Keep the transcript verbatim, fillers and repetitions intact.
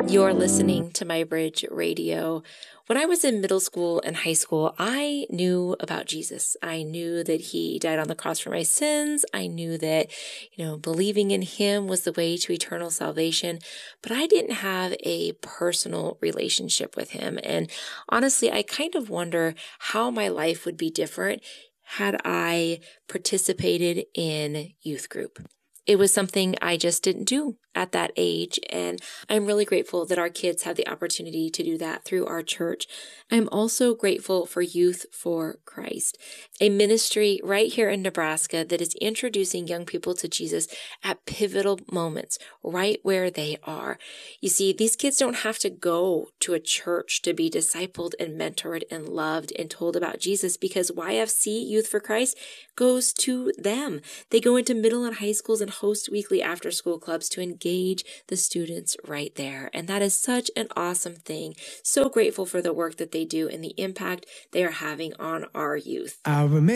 You're listening to My Bridge Radio. When I was in middle school and high school, I knew about Jesus. I knew that he died on the cross for my sins. I knew that, you know, believing in him was the way to eternal salvation, but I didn't have a personal relationship with him. And honestly, I kind of wonder how my life would be different had I participated in youth group. It was something I just didn't do at that age, and I'm really grateful that our kids have the opportunity to do that through our church. I'm also grateful for Youth for Christ, a ministry right here in Nebraska that is introducing young people to Jesus at pivotal moments, right where they are. You see, these kids don't have to go to a church to be discipled and mentored and loved and told about Jesus, because Y F C, Youth for Christ, goes to them. They go into middle and high schools and host weekly after-school clubs to engage the students right there. And that is such an awesome thing. So grateful for the work that they do and the impact they are having on our youth. I remember